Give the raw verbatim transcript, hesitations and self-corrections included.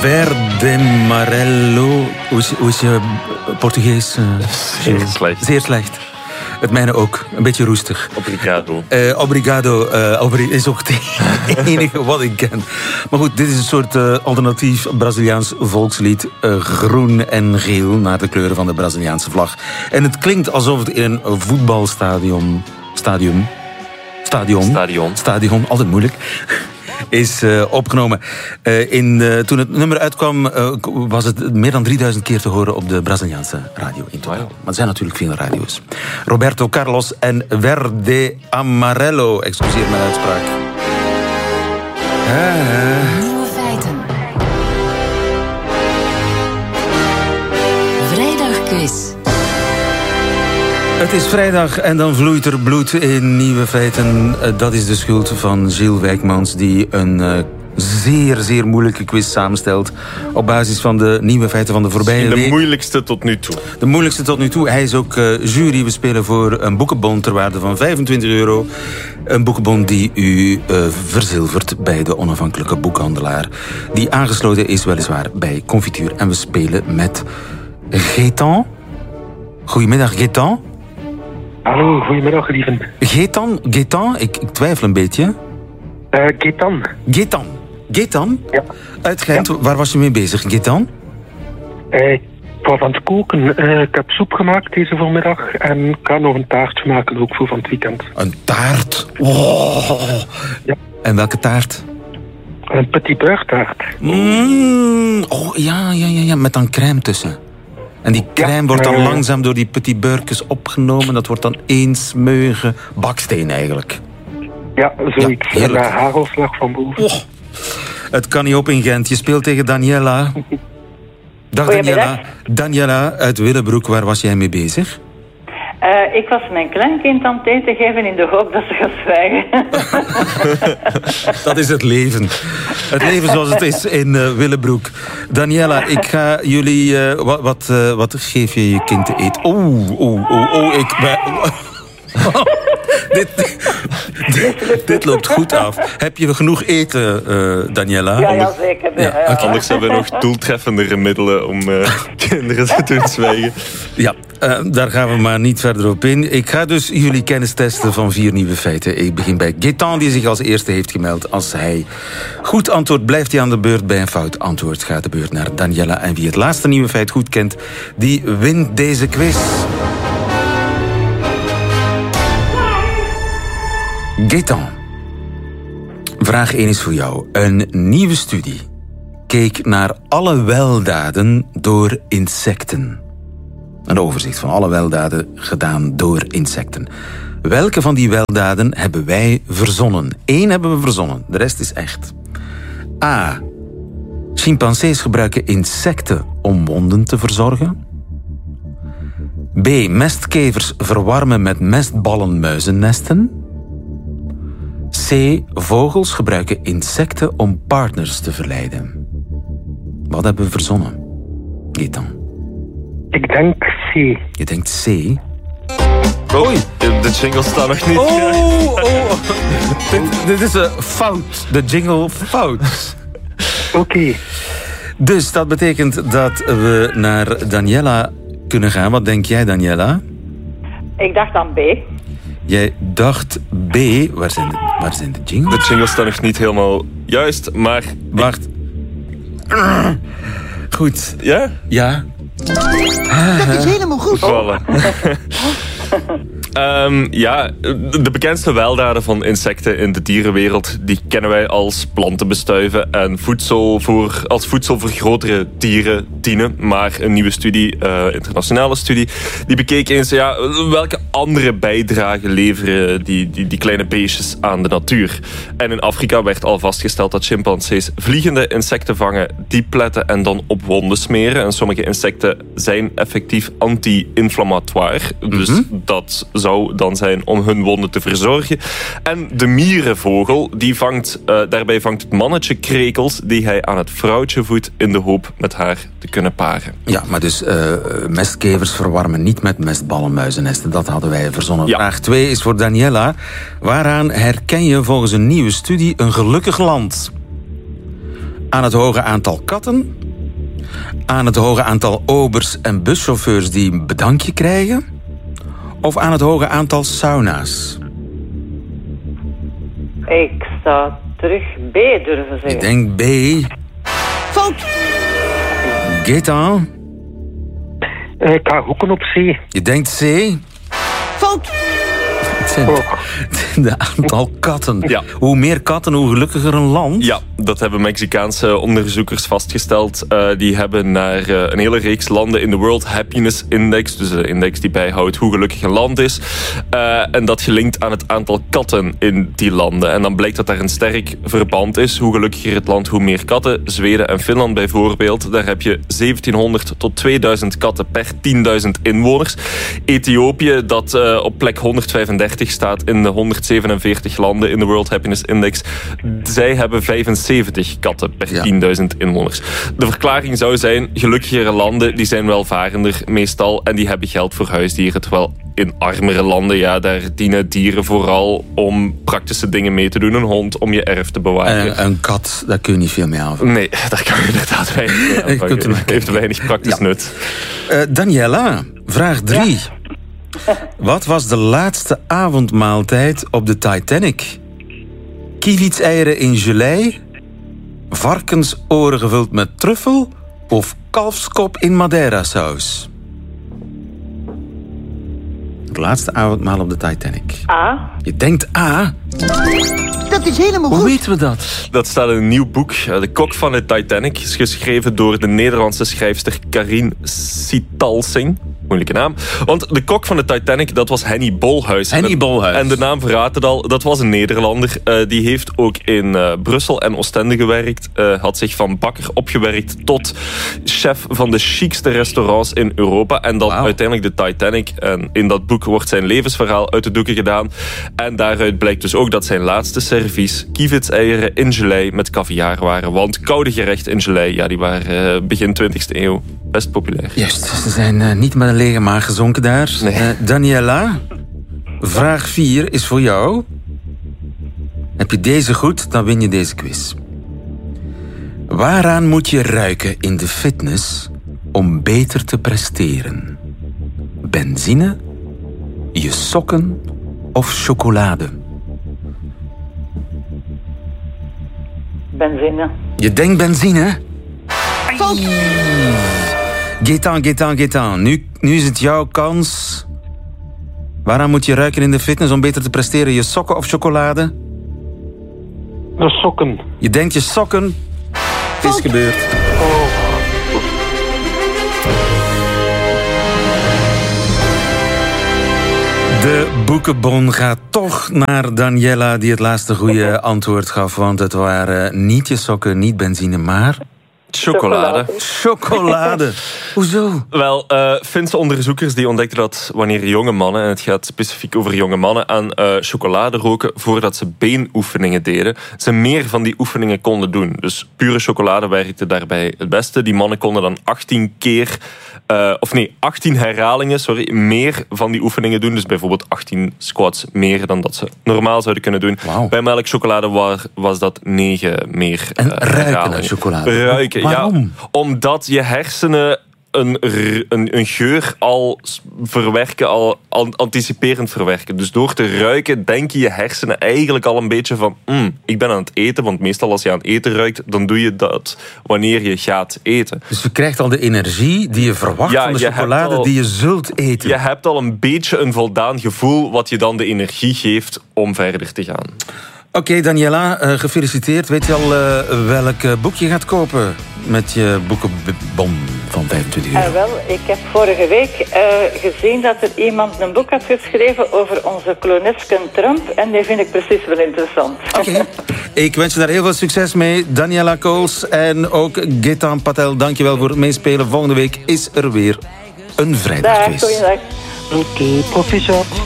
Verde Amarelo. Hoe is, hoe is je Portugees? Uh, Zeer slecht. Zeer slecht. Het mijne ook. Een beetje roestig. Obrigado. Uh, obrigado uh, obri- is ook het enige wat ik ken. Maar goed, dit is een soort uh, alternatief Braziliaans volkslied. Uh, groen en geel naar de kleuren van de Braziliaanse vlag. En het klinkt alsof het in een voetbalstadion... Stadion... Stadion. Stadion. Stadion, altijd moeilijk. Is uh, opgenomen. Uh, in, uh, toen het nummer uitkwam, uh, was het meer dan drieduizend keer te horen op de Braziliaanse radio in totaal. Wow. Maar er zijn natuurlijk veel radio's. Roberto Carlos en Verde Amarelo. Excuseer mijn uitspraak. Ah. Nieuwe feiten. Vrijdagquiz. Het is vrijdag en dan vloeit er bloed in Nieuwe Feiten. Dat is de schuld van Gilles Wijkmans, die een uh, zeer, zeer moeilijke quiz samenstelt op basis van de nieuwe feiten van de voorbije de week. De moeilijkste tot nu toe. De moeilijkste tot nu toe. Hij is ook uh, jury. We spelen voor een boekenbon ter waarde van vijfentwintig euro. Een boekenbon die u uh, verzilvert bij de onafhankelijke boekhandelaar. Die aangesloten is weliswaar bij Confituur. En we spelen met Gaëtan. Goedemiddag, Gaëtan. Hallo, goedemiddag, lieven. Gaëtan, Gaëtan, ik, ik twijfel een beetje. Uh, Gaëtan. Gaëtan. Gaëtan? Ja. Uit Gent, ja. Waar was je mee bezig, Gaëtan? Uh, ik was aan het koken. Uh, ik heb soep gemaakt deze voormiddag. En ik ga nog een taartje maken, ook voor van het weekend. Een taart? Oh. Ja. En welke taart? Een petit beurre taart. Mm. Oh, ja, ja, ja, ja, met dan crème tussen. En die crème ja, wordt dan uh, langzaam door die petit beurkes opgenomen. Dat wordt dan één smeuïge baksteen eigenlijk. Ja, zoiets. Ja, een uh, hagelslag van boven. Oh. Het kan niet op in Gent. Je speelt tegen Daniela. Dag Daniela. Daniela uit Willebroek, waar was jij mee bezig? Uh, ik was mijn kleinkind aan het eten geven in de hoop dat ze gaat zwijgen. Dat is het leven. Het leven zoals het is in uh, Willebroek. Daniela, ik ga jullie... Uh, wat, wat, uh, wat geef je je kind te eten? Oeh, oeh, oeh, oeh, ik... dit, dit, dit loopt goed af. Heb je genoeg eten, uh, Daniela? Ja, ja zeker. Ja, ja, okay. Anders hebben we nog doeltreffendere middelen om uh, kinderen te doen zwijgen. Ja, uh, daar gaan we maar niet verder op in. Ik ga dus jullie kennis testen van vier nieuwe feiten. Ik begin bij Gaëtan, die zich als eerste heeft gemeld. Als hij goed antwoordt, blijft hij aan de beurt. Bij een fout antwoord gaat de beurt naar Daniela. En wie het laatste nieuwe feit goed kent, die wint deze quiz. Gaëtan, vraag één is voor jou. Een nieuwe studie keek naar alle weldaden door insecten. Een overzicht van alle weldaden gedaan door insecten. Welke van die weldaden hebben wij verzonnen? Eén hebben we verzonnen, de rest is echt. A. Chimpansees gebruiken insecten om wonden te verzorgen. B. Mestkevers verwarmen met mestballen muizennesten. C. Vogels gebruiken insecten om partners te verleiden. Wat hebben we verzonnen? Gaëtan. Ik denk C. Je denkt C? Oei, de jingle staat nog niet. Oh, oh. dit, dit is een fout. De jingle fout. Oké. Okay. Dus dat betekent dat we naar Daniela kunnen gaan. Wat denk jij, Daniela? Ik dacht aan B. Jij dacht B. Waar zijn de, waar zijn de jingles? De jingle staat nog niet helemaal juist, maar... Wacht. Goed. Ja? Ja. Dat is helemaal goed. Voilà. um, ja, de bekendste weldaden van insecten in de dierenwereld, die kennen wij als planten bestuiven en voedsel voor, als voedsel voor grotere dieren dienen. Maar een nieuwe studie, uh, internationale studie, die bekeek eens ja, welke andere bijdrage leveren die, die, die kleine beestjes aan de natuur. En in Afrika werd al vastgesteld dat chimpansees vliegende insecten vangen, diep pletten en dan op wonden smeren. En sommige insecten zijn effectief anti-inflammatoire. Dus mm-hmm. dat zou dan zijn om hun wonden te verzorgen. En de mierenvogel, die vangt, uh, daarbij vangt het mannetje krekels die hij aan het vrouwtje voedt in de hoop met haar te kunnen paren. Ja, maar dus uh, mestkevers verwarmen niet met mestballen muizennesten. Dat hadden wij verzonnen. Ja. Vraag twee is voor Daniela. Waaraan herken je volgens een nieuwe studie een gelukkig land? Aan het hoge aantal katten? Aan het hoge aantal obers en buschauffeurs die een bedankje krijgen? Of aan het hoge aantal sauna's? Ik zou terug B durven Ik zeggen. denk B. Fout. Gaëtan, Eh, ik ga hoeken op C. je denkt C. Fout. Het zijn Oh. de aantal katten. Ja. Hoe meer katten, hoe gelukkiger een land. Ja, dat hebben Mexicaanse onderzoekers vastgesteld. Uh, die hebben naar uh, een hele reeks landen in de World Happiness Index, dus de index die bijhoudt hoe gelukkig een land is. Uh, en dat gelinkt aan het aantal katten in die landen. En dan blijkt dat daar een sterk verband is. Hoe gelukkiger het land, hoe meer katten. Zweden en Finland bijvoorbeeld, daar heb je zeventienhonderd tot tweeduizend katten per tienduizend inwoners. Ethiopië, dat uh, op plek honderdvijfendertig staat in de honderdzevenenveertig landen in de World Happiness Index. Zij hebben vijfenzeventig katten per Ja. tienduizend inwoners. De verklaring zou zijn, gelukkigere landen die zijn welvarender meestal en die hebben geld voor huisdieren. Terwijl in armere landen, ja, daar dienen dieren vooral om praktische dingen mee te doen. Een hond om je erf te bewaken. En een kat, daar kun je niet veel mee aan. Nee, daar kan je inderdaad weinig mee Je kunt aanvangen. er maar Het heeft weinig praktisch Ja. nut. Uh, Daniela, vraag drie. Wat was de laatste avondmaaltijd op de Titanic? Kievitseieren in gelei? Varkensoren gevuld met truffel? Of kalfskop in Madeira-saus? Het laatste avondmaal op de Titanic. A. Je denkt A. Dat is helemaal Hoe goed. weten we dat? Dat staat in een nieuw boek. De Kok van de Titanic is geschreven door de Nederlandse schrijfster Karin Sitalsing. Moeilijke naam. Want de kok van de Titanic, dat was Henny Bolhuis. Henny Bolhuis. En de naam verraadt het al, dat was een Nederlander. Uh, die heeft ook in uh, Brussel en Oostende gewerkt. Uh, had zich van bakker opgewerkt tot chef van de chicste restaurants in Europa. En dan Wauw. uiteindelijk de Titanic. En in dat boek wordt zijn levensverhaal uit de doeken gedaan. En daaruit blijkt dus ook dat zijn laatste servies kievitseieren in gelei met caviar waren. Want koude gerechten in gelei, ja, die waren uh, begin twintigste eeuw best populair. Juist, ze zijn uh, niet met een lege maag gezonken daar. Nee. Uh, Daniela, vraag vier is voor jou. Heb je deze goed, dan win je deze quiz. Waaraan moet je ruiken in de fitness om beter te presteren? Benzine, je sokken of chocolade? Benzine. Je denkt benzine? Fout. Gaëtan, Gaëtan, Gaëtan. Nu, nu is het jouw kans. Waaraan moet je ruiken in de fitness om beter te presteren? Je sokken of chocolade? De sokken. Je denkt je sokken. Het is gebeurd. De boekenbon gaat toch naar Daniela, die het laatste goede antwoord gaf. Want het waren niet je sokken, niet benzine, maar Chocolade. chocolade. Hoezo? Wel, uh, Finse onderzoekers die ontdekten dat wanneer jonge mannen, en het gaat specifiek over jonge mannen, aan uh, chocolade roken voordat ze beenoefeningen deden, ze meer van die oefeningen konden doen. Dus pure chocolade werkte daarbij het beste. Die mannen konden dan achttien keer, uh, of nee, achttien herhalingen, sorry, meer van die oefeningen doen. Dus bijvoorbeeld achttien squats meer dan dat ze normaal zouden kunnen doen. Wauw. Bij melkchocolade was, was dat negen meer En uh, ruiken herhalingen. naar chocolade. Ruiken, Waarom? ja. Omdat je hersenen een, een, een geur al verwerken, al anticiperend verwerken. Dus door te ruiken denken je hersenen eigenlijk al een beetje van mm, ik ben aan het eten, want meestal als je aan het eten ruikt, dan doe je dat wanneer je gaat eten. Dus je krijgt al de energie die je verwacht Ja, van de je hebt chocolade al- die je zult eten. Je hebt al een beetje een voldaan gevoel wat je dan de energie geeft om verder te gaan. Oké, okay, Daniela, uh, gefeliciteerd. Weet je al uh, welk uh, boek je gaat kopen met je boekenbon van vijfentwintig euro? Uh, wel, ik heb vorige week uh, gezien dat er iemand een boek had geschreven over onze klonesken Trump. En die vind ik precies wel interessant. Oké. Okay. Ik wens je daar heel veel succes mee. Daniela Kools en ook Gaëtan Patel, dankjewel voor het meespelen. Volgende week is er weer een vrijdagquiz. Dag, goeiedag. Oké, okay, proficiat.